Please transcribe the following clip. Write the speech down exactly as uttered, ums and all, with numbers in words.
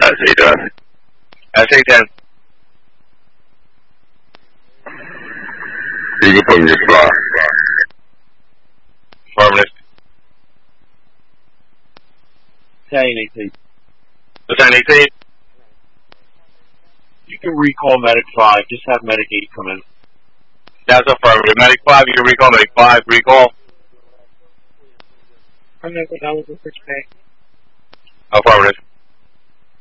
S A ten. S A ten. You can put in your spot. Affirmative. Battalion eighteen. Battalion eighteen. You can recall Medic five. Just have Medic eight come in. That's affirmative. Medic five, you can recall. Medic five, recall. I'm not going to go for space. Affirmative.